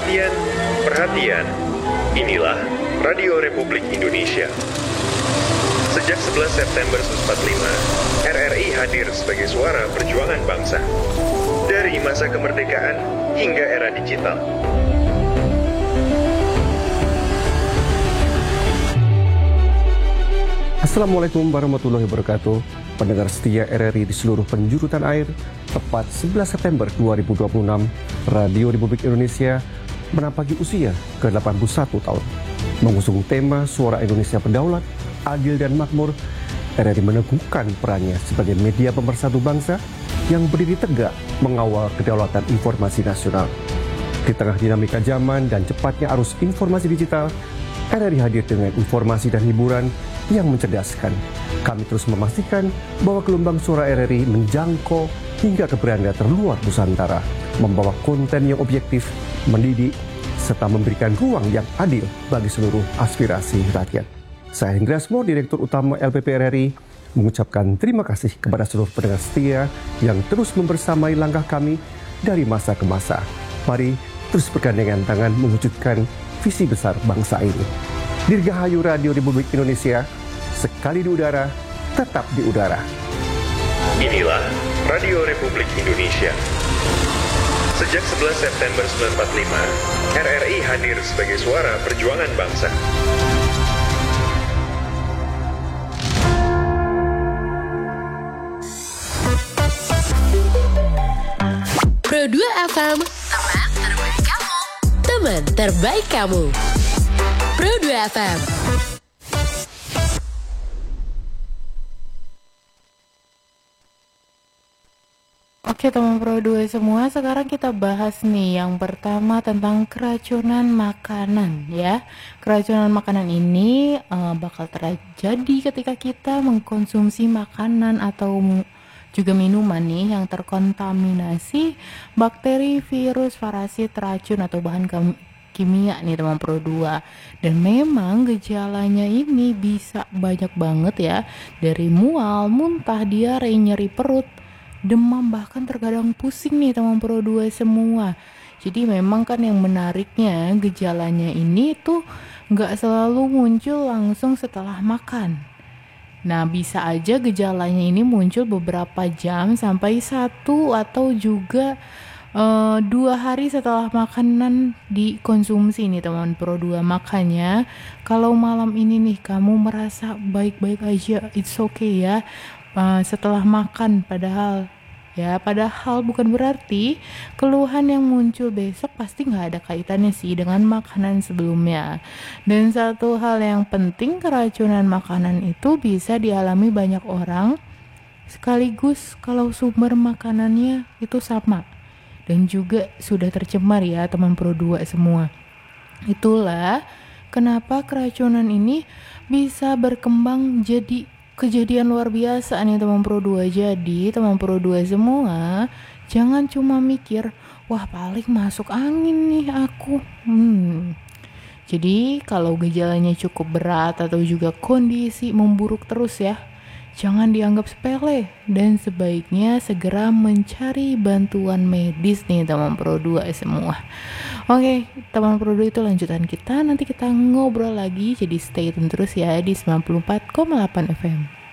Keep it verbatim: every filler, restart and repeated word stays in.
Perhatian, perhatian. Inilah Radio Republik Indonesia. Sejak sebelas September seribu sembilan ratus empat puluh lima, R R I hadir sebagai suara perjuangan bangsa. Dari masa kemerdekaan hingga era digital. Assalamualaikum warahmatullahi wabarakatuh. Pendengar setia R R I di seluruh penjuru tanah air, tepat sebelas September dua ribu dua puluh enam, Radio Republik Indonesia menapaki usia ke delapan puluh satu tahun. Mengusung tema Suara Indonesia Berdaulat, Adil dan Makmur, R R I meneguhkan perannya sebagai media pemersatu bangsa yang berdiri tegak mengawal kedaulatan informasi nasional. Di tengah dinamika zaman dan cepatnya arus informasi digital, R R I hadir dengan informasi dan hiburan yang mencerdaskan. Kami terus memastikan bahwa gelombang suara R R I menjangkau hingga ke beranda terluar Nusantara, membawa konten yang objektif, mendidik, serta memberikan ruang yang adil bagi seluruh aspirasi rakyat. Saya Hendra Asmo, Direktur Utama L P P R R I, mengucapkan terima kasih kepada seluruh pendengar setia yang terus membersamai langkah kami dari masa ke masa. Mari terus bergandengan tangan mewujudkan visi besar bangsa ini. Dirgahayu Radio Republik Indonesia, sekali di udara, tetap di udara. Inilah Radio Republik Indonesia. Sejak sebelas September seribu sembilan ratus empat puluh lima, R R I hadir sebagai suara perjuangan bangsa. Pro dua F M, teman terbaik kamu. Teman terbaik kamu. Pro dua F M. Oke teman Pro dua semua, sekarang kita bahas nih yang pertama tentang keracunan makanan ya. Keracunan makanan ini uh, bakal terjadi ketika kita mengkonsumsi makanan atau juga minuman nih yang terkontaminasi bakteri, virus, parasit, racun atau bahan kim- kimia nih teman Pro dua. Dan memang gejalanya ini bisa banyak banget ya, dari mual, muntah, diare, nyeri perut, demam, bahkan terkadang pusing nih teman Pro dua semua. Jadi memang kan yang menariknya gejalanya ini tuh gak selalu muncul langsung setelah makan. Nah bisa aja gejalanya ini muncul beberapa jam sampai satu atau juga uh, dua hari setelah makanan dikonsumsi nih teman Pro dua. Makanya kalau malam ini nih kamu merasa baik-baik aja, it's okay ya. Uh, setelah makan padahal ya padahal bukan berarti keluhan yang muncul besok pasti nggak ada kaitannya sih dengan makanan sebelumnya. Dan satu hal yang penting, keracunan makanan itu bisa dialami banyak orang sekaligus kalau sumber makanannya itu sama dan juga sudah tercemar ya teman Pro dua semua. Itulah kenapa keracunan ini bisa berkembang jadi kejadian luar biasa nih teman Pro dua. Jadi teman Pro dua semua, jangan cuma mikir, wah paling masuk angin nih aku. Hmm. Jadi kalau gejalanya cukup berat atau juga kondisi memburuk terus ya, jangan dianggap sepele dan sebaiknya segera mencari bantuan medis nih teman Pro dua semua. Oke, teman Pro dua itu lanjutan kita, nanti kita ngobrol lagi, jadi stay tune terus ya di sembilan puluh empat koma delapan F M.